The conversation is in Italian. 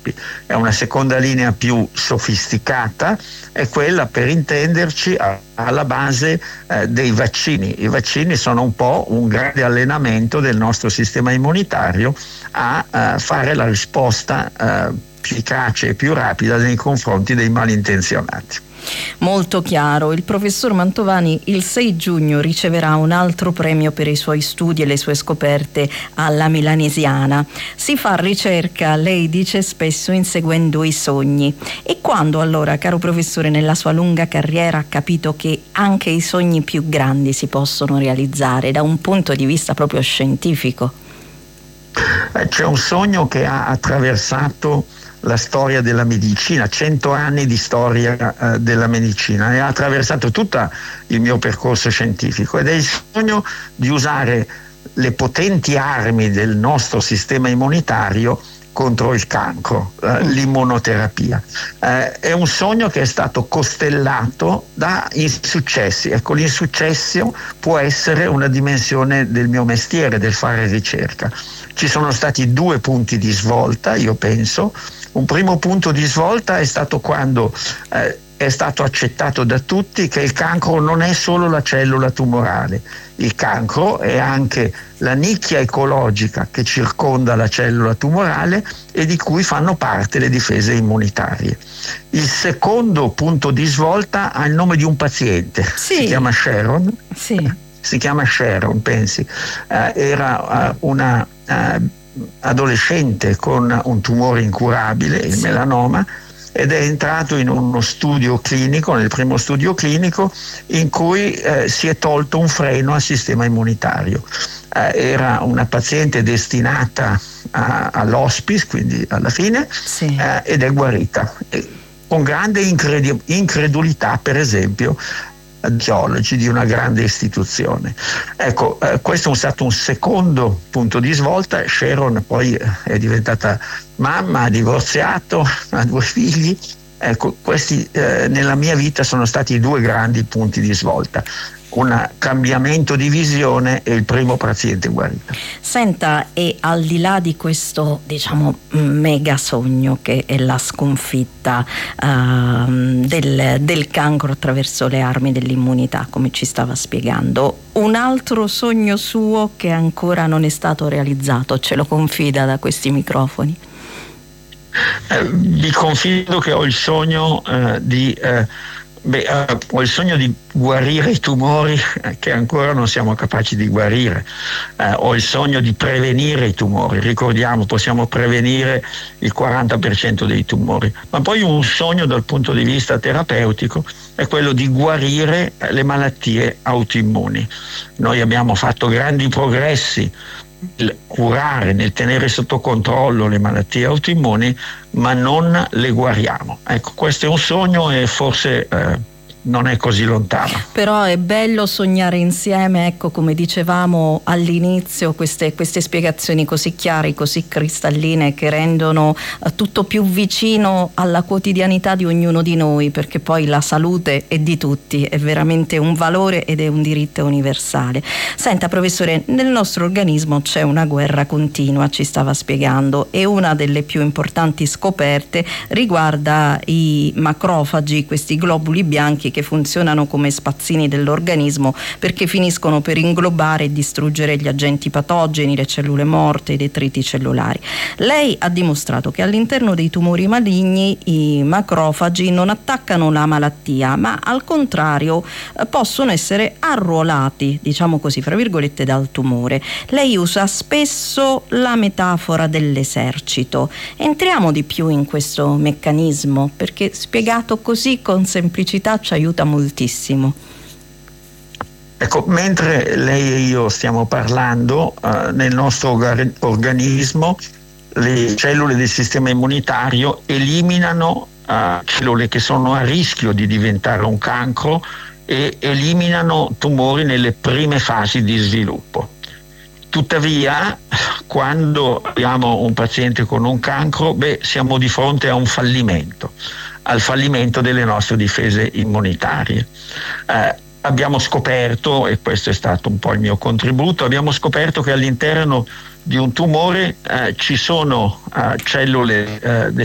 anticorpi. È una seconda linea più sofisticata, è quella, per intenderci, alla base dei vaccini. I vaccini sono un po' un grande allenamento del nostro sistema immunitario a fare la risposta più efficace e più rapida nei confronti dei malintenzionati. Molto chiaro. Il professor Mantovani il 6 giugno riceverà un altro premio per i suoi studi e le sue scoperte alla Milanesiana. Si fa ricerca, lei dice spesso, inseguendo i sogni. E quando allora, caro professore, nella sua lunga carriera ha capito che anche i sogni più grandi si possono realizzare da un punto di vista proprio scientifico? C'è un sogno che ha attraversato la storia della medicina, 100 anni di storia della medicina, e ha attraversato tutto il mio percorso scientifico, ed è il sogno di usare le potenti armi del nostro sistema immunitario contro il cancro, l'immunoterapia. È un sogno che è stato costellato da insuccessi. Ecco, l'insuccesso può essere una dimensione del mio mestiere, del fare ricerca. Ci sono stati 2 punti di svolta, io penso. Un primo punto di svolta è stato quando è stato accettato da tutti che il cancro non è solo la cellula tumorale. Il cancro è anche la nicchia ecologica che circonda la cellula tumorale e di cui fanno parte le difese immunitarie. Il secondo punto di svolta ha il nome di un paziente, si chiama Sharon. Si chiama Sharon, pensi. Era una adolescente con un tumore incurabile, il melanoma, ed è entrato in uno studio clinico, nel primo studio clinico, in cui si è tolto un freno al sistema immunitario. Era una paziente destinata all'hospice, quindi alla fine, ed è guarita. Con grande incredulità, per esempio, geologi di una grande istituzione. Ecco, questo è stato un secondo punto di svolta. Sharon poi è diventata mamma, ha divorziato, ha 2 figli. Ecco, questi nella mia vita sono stati i 2 grandi punti di svolta. Un cambiamento di visione e il primo paziente guarito. Senta, e al di là di questo, diciamo, mega sogno che è la sconfitta del cancro attraverso le armi dell'immunità, come ci stava spiegando, un altro sogno suo che ancora non è stato realizzato, ce lo confida da questi microfoni? Vi confido che ho il sogno ho il sogno di guarire i tumori che ancora non siamo capaci di guarire. Ho il sogno di prevenire i tumori. Ricordiamo, possiamo prevenire il 40% dei tumori. Ma poi un sogno dal punto di vista terapeutico è quello di guarire le malattie autoimmuni. Noi abbiamo fatto grandi progressi nel curare, nel tenere sotto controllo le malattie autoimmuni, ma non le guariamo. Ecco, questo è un sogno e forse non è così lontano. Però è bello sognare insieme, ecco, come dicevamo all'inizio, queste spiegazioni così chiare, così cristalline, che rendono tutto più vicino alla quotidianità di ognuno di noi, perché poi la salute è di tutti, è veramente un valore ed è un diritto universale. Senta, professore, nel nostro organismo c'è una guerra continua, ci stava spiegando, e una delle più importanti scoperte riguarda i macrofagi, questi globuli bianchi che funzionano come spazzini dell'organismo, perché finiscono per inglobare e distruggere gli agenti patogeni, le cellule morte, i detriti cellulari. Lei ha dimostrato che all'interno dei tumori maligni i macrofagi non attaccano la malattia, ma al contrario possono essere arruolati, diciamo così, fra virgolette, dal tumore. Lei usa spesso la metafora dell'esercito. Entriamo di più in questo meccanismo, perché spiegato così con semplicità ci aiuta moltissimo. Ecco, mentre lei e io stiamo parlando, nel nostro organismo le cellule del sistema immunitario eliminano cellule che sono a rischio di diventare un cancro e eliminano tumori nelle prime fasi di sviluppo. Tuttavia, quando abbiamo un paziente con un cancro, siamo di fronte a un fallimento, al fallimento delle nostre difese immunitarie. Abbiamo scoperto, e questo è stato un po' il mio contributo, abbiamo scoperto che all'interno di un tumore ci sono cellule del